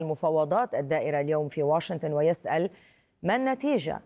المفاوضات الدائرة اليوم في واشنطن ويسأل ما النتيجة؟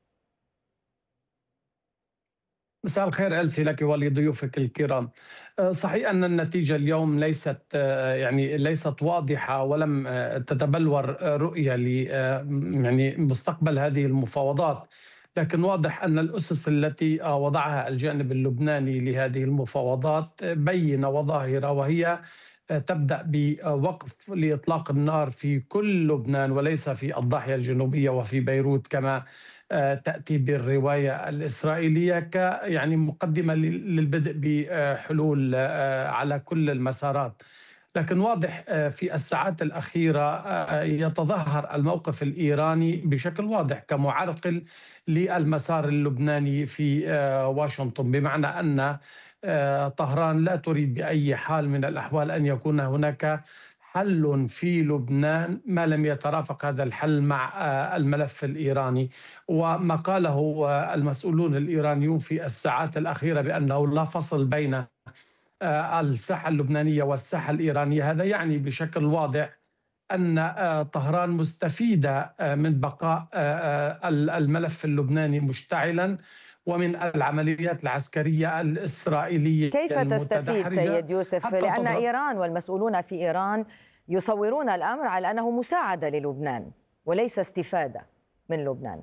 مساء الخير ألسي لك ولضيوفك الكرام. صحيح أن النتيجة اليوم ليست واضحة، ولم تتبلور رؤية يعني مستقبل هذه المفاوضات، لكن واضح أن الأسس التي وضعها الجانب اللبناني لهذه المفاوضات بينة وظاهرة، وهي تبدأ بوقف لإطلاق النار في كل لبنان وليس في الضاحية الجنوبية وفي بيروت كما تأتي بالرواية الإسرائيلية يعني مقدمة للبدء بحلول على كل المسارات. لكن واضح في الساعات الأخيرة يتظاهر الموقف الإيراني بشكل واضح كمعرقل للمسار اللبناني في واشنطن، بمعنى أن طهران لا تريد بأي حال من الأحوال أن يكون هناك حل في لبنان ما لم يترافق هذا الحل مع الملف الإيراني. وما قاله المسؤولون الإيرانيون في الساعات الأخيرة بأنه لا فصل بين الساحة اللبنانية والساحة الإيرانية، هذا يعني بشكل واضح أن طهران مستفيدة من بقاء الملف اللبناني مشتعلا ومن العمليات العسكرية الإسرائيلية كيف تستفيد سيد يوسف؟ لأن إيران والمسؤولون في إيران يصورون الأمر على أنه مساعدة للبنان وليس استفادة من لبنان.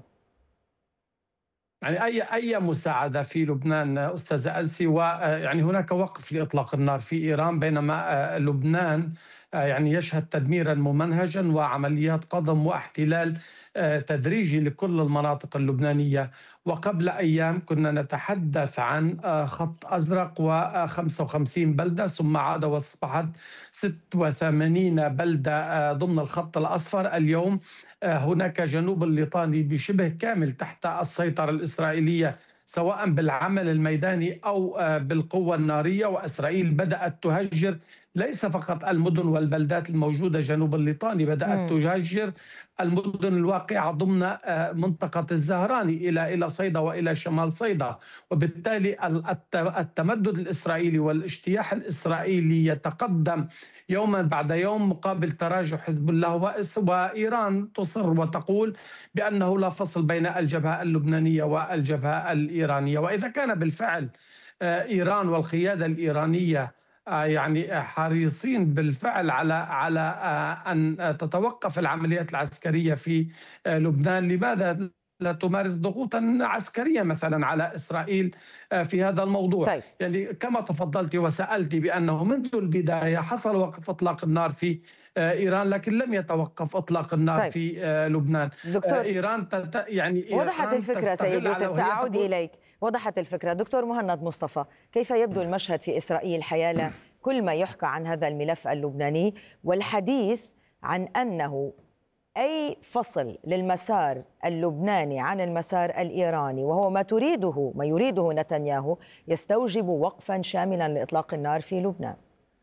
يعني أي مساعدة في لبنان أستاذ ألسي، ويعني هناك وقف لإطلاق النار في إيران، بينما لبنان يعني يشهد تدميرا ممنهجا وعمليات قضم واحتلال تدريجي لكل المناطق اللبنانية. وقبل أيام كنا نتحدث عن خط أزرق و55 بلدة، ثم عاد واصبحت 86 بلدة ضمن الخط الأصفر. اليوم هناك جنوب الليطاني بشبه كامل تحت السيطرة الإسرائيلية، سواء بالعمل الميداني أو بالقوة النارية، وإسرائيل بدأت تهجر ليس فقط المدن والبلدات الموجودة جنوب الليطاني، بدأت تهجر المدن الواقعة ضمن منطقة الزهراني إلى صيدا وإلى شمال صيدا. وبالتالي التمدد الإسرائيلي والاجتياح الإسرائيلي يتقدم يوما بعد يوم مقابل تراجع حزب الله، وإيران تصر وتقول بأنه لا فصل بين الجبهة اللبنانية والجبهة الإيرانية. وإذا كان بالفعل إيران والقيادة الإيرانية يعني حريصين بالفعل على أن تتوقف العمليات العسكرية في لبنان، لماذا لا تمارس ضغوطا عسكرية مثلا على إسرائيل في هذا الموضوع؟ طيب. يعني كما تفضلت وسألت بأنه منذ البداية حصل وقف إطلاق النار في إيران، لكن لم يتوقف إطلاق النار طيب. في لبنان. دكتور إيران وضحت الفكرة سيد يوسف، سأعود إليك. وضحت الفكرة. دكتور مهند مصطفى، كيف يبدو المشهد في إسرائيل حيال كل ما يحكى عن هذا الملف اللبناني والحديث عن أنه أي فصل للمسار اللبناني عن المسار الإيراني، وهو ما يريده نتنياهو، يستوجب وقفا شاملا لإطلاق النار في لبنان؟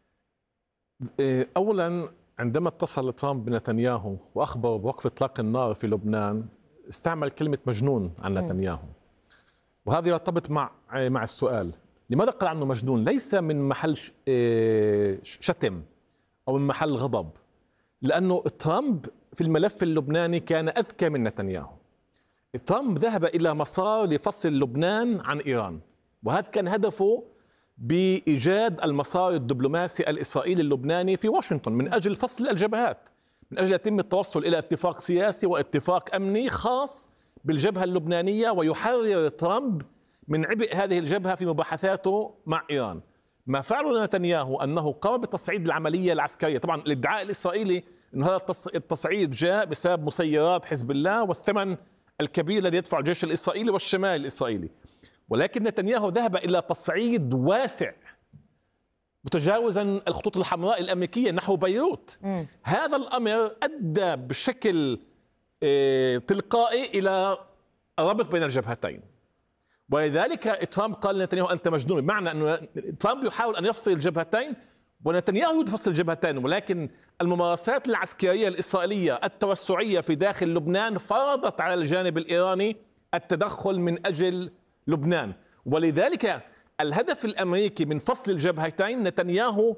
أولا، عندما اتصل ترامب بنتنياهو وأخبر بوقف إطلاق النار في لبنان استعمل كلمة مجنون عن نتنياهو، وهذا يرتبط مع السؤال لماذا قال عنه مجنون؟ ليس من محل شتم أو من محل غضب، لأنه ترامب في الملف اللبناني كان أذكى من نتنياهو. ترامب ذهب إلى مسار لفصل لبنان عن إيران، وهذا كان هدفه بإيجاد المسار الدبلوماسي الإسرائيلي اللبناني في واشنطن من أجل فصل الجبهات، من أجل يتم التوصل إلى اتفاق سياسي واتفاق أمني خاص بالجبهة اللبنانية، ويحرر ترامب من عبء هذه الجبهة في مباحثاته مع إيران. ما فعله نتنياهو أنه قام بتصعيد العملية العسكرية. طبعا الادعاء الإسرائيلي أن هذا التصعيد جاء بسبب مسيرات حزب الله والثمن الكبير الذي يدفع الجيش الإسرائيلي والشمال الإسرائيلي، ولكن نتنياهو ذهب إلى تصعيد واسع متجاوزا الخطوط الحمراء الأمريكية نحو بيروت. هذا الأمر أدى بشكل تلقائي إلى ربط بين الجبهتين، ولذلك ترامب قال لنتنياهو أنت مجنون، بمعنى أن ترامب يحاول أن يفصل الجبهتين ونتنياهو يفصل الجبهتين، ولكن الممارسات العسكرية الإسرائيلية التوسعية في داخل لبنان فرضت على الجانب الإيراني التدخل من أجل لبنان. ولذلك الهدف الأمريكي من فصل الجبهتين نتنياهو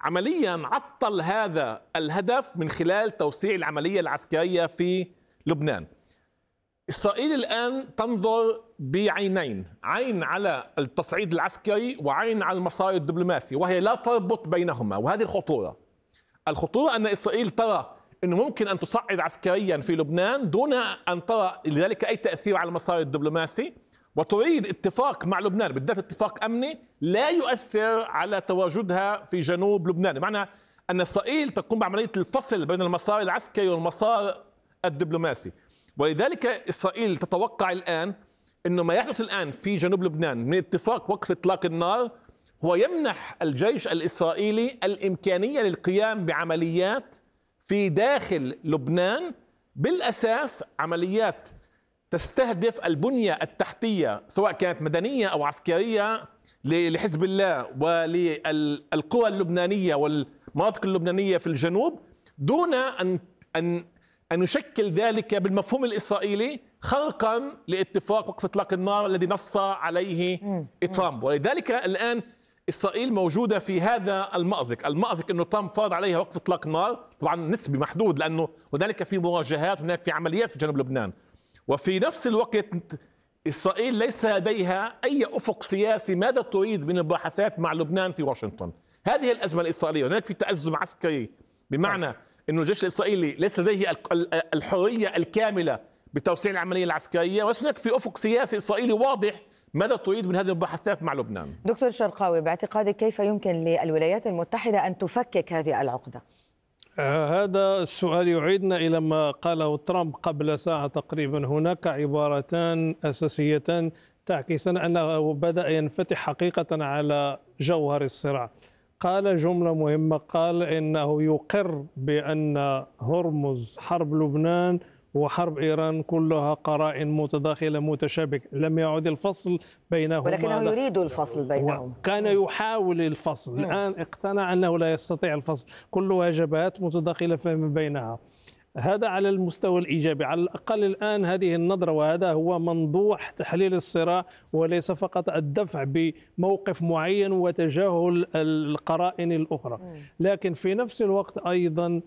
عمليا عطل هذا الهدف من خلال توسيع العملية العسكرية في لبنان. إسرائيل الآن تنظر بعينين، عين على التصعيد العسكري وعين على المسار الدبلوماسي، وهي لا تربط بينهما. وهذه الخطورة أن إسرائيل ترى أنه ممكن أن تصعد عسكريا في لبنان دون أن ترى لذلك أي تأثير على المسار الدبلوماسي، وتريد اتفاق مع لبنان بالذات اتفاق أمني لا يؤثر على تواجدها في جنوب لبنان. بمعنى أن إسرائيل تقوم بعملية الفصل بين المسار العسكري والمسار الدبلوماسي. ولذلك إسرائيل تتوقع الآن أنه ما يحدث الآن في جنوب لبنان من اتفاق وقف إطلاق النار هو يمنح الجيش الإسرائيلي الإمكانية للقيام بعمليات في داخل لبنان، بالأساس عمليات تستهدف البنية التحتية سواء كانت مدنية أو عسكرية لحزب الله وللقوى اللبنانية والمناطق اللبنانية في الجنوب، دون أن يشكل ذلك بالمفهوم الإسرائيلي خرقا لاتفاق وقف إطلاق النار الذي نص عليه ترامب. ولذلك الآن إسرائيل موجودة في هذا المأزق أنه ترامب فرض عليها وقف إطلاق نار، طبعا نسبي محدود لأنه هنالك في مواجهات، هناك في عمليات في جنوب لبنان، وفي نفس الوقت إسرائيل ليس لديها أي أفق سياسي ماذا تريد من المباحثات مع لبنان في واشنطن. هذه الأزمة الإسرائيلية. هناك في تأزم عسكري بمعنى أنه الجيش الإسرائيلي ليس لديه الحرية الكاملة بتوسيع العملية العسكرية، وهناك في أفق سياسي إسرائيلي واضح ماذا تريد من هذه المباحثات مع لبنان. دكتور شرقاوي، باعتقادك كيف يمكن للولايات المتحدة أن تفكك هذه العقدة؟ هذا السؤال يعيدنا إلى ما قاله ترامب قبل ساعة تقريبا. هناك عبارتان أساسيتان تعكسان أنه بدأ ينفتح حقيقة على جوهر الصراع. قال جملة مهمة، قال إنه يقر بأن هرمز، حرب لبنان وحرب إيران كلها قرائن متداخلة متشابكة، لم يعد الفصل بينهما، ولكنه يريد الفصل بينهما. كان يحاول الفصل، الآن اقتنع أنه لا يستطيع الفصل، كلها جبهات متداخلة فيما بينها. هذا على المستوى الإيجابي، على الأقل الآن هذه النظرة، وهذا هو منضوح تحليل الصراع، وليس فقط الدفع بموقف معين وتجاهل القرائن الأخرى. لكن في نفس الوقت أيضا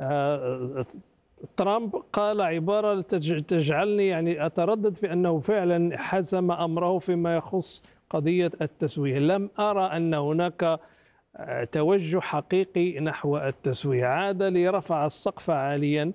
ترامب قال عبارة تجعلني يعني أتردد في أنه فعلا حسم أمره فيما يخص قضية التسوية. لم أرى أن هناك توجه حقيقي نحو التسوية، عاد ليرفع السقف عاليا.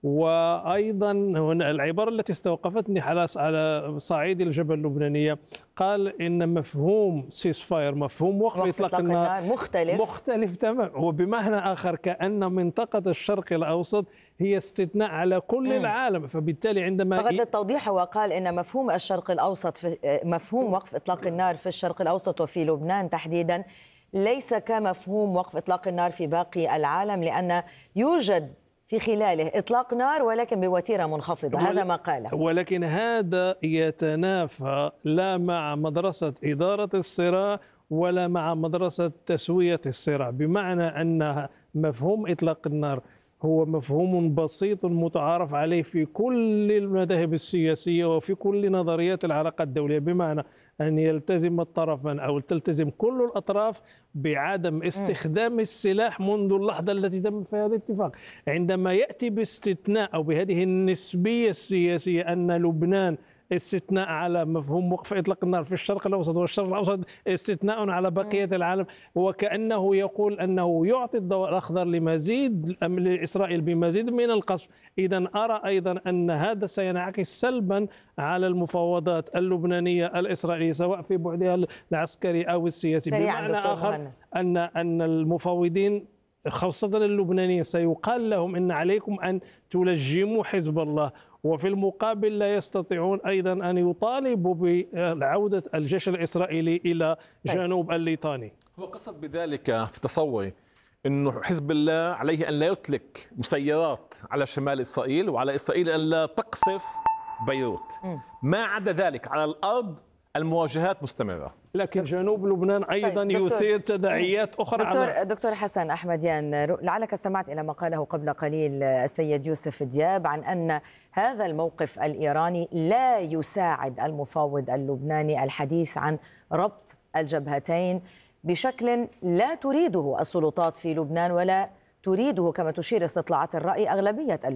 وأيضا هنا العبارة التي استوقفتني على صعيد الجبهة اللبنانية، قال إن مفهوم سيسفاير، مفهوم وقف إطلاق النار مختلف تماما، وبمعنى آخر كأن منطقة الشرق الأوسط هي استثناء على كل العالم. فبالتالي عندما فقط للتوضيح، هو قال إن مفهوم الشرق الأوسط مفهوم وقف إطلاق النار في الشرق الأوسط وفي لبنان تحديدا ليس كمفهوم وقف إطلاق النار في باقي العالم، لأن يوجد في خلاله إطلاق نار ولكن بوتيرة منخفضة. هذا ما قاله. ولكن هذا يتنافى لا مع مدرسة إدارة الصراع ولا مع مدرسة تسوية الصراع، بمعنى أن مفهوم إطلاق النار هو مفهوم بسيط متعارف عليه في كل المذاهب السياسية وفي كل نظريات العلاقات الدولية، بمعنى أن يلتزم الطرفان أو تلتزم كل الأطراف بعدم استخدام السلاح منذ اللحظة التي تم فيها الاتفاق. عندما يأتي باستثناء أو بهذه النسبية السياسية أن لبنان استثناء على مفهوم وقف إطلاق النار في الشرق الأوسط والشرق الأوسط استثناء على بقية العالم، وكأنه يقول أنه يعطي الضوء الأخضر لإسرائيل بمزيد من القصف. إذن أرى أيضا أن هذا سينعكس سلبا على المفاوضات اللبنانية الإسرائيلية سواء في بعدها العسكري أو السياسي. بمعنى آخر أن المفاوضين خاصة اللبنانيين سيقال لهم إن عليكم أن تلجموا حزب الله، وفي المقابل لا يستطيعون أيضا أن يطالبوا بعودة الجيش الإسرائيلي إلى جنوب الليطاني. هو قصد بذلك في تصوري أنه حزب الله عليه أن لا يطلق مسيرات على شمال إسرائيل، وعلى إسرائيل أن لا تقصف بيروت. ما عدا ذلك على الأرض المواجهات مستمرة. لكن جنوب لبنان أيضا يثير تداعيات أخرى. دكتور حسن أحمديان، لعلك استمعت إلى ما قاله قبل قليل السيد يوسف دياب عن أن هذا الموقف الإيراني لا يساعد المفاوض اللبناني الحديث عن ربط الجبهتين بشكل لا تريده السلطات في لبنان ولا تريده كما تشير استطلاعات الرأي أغلبية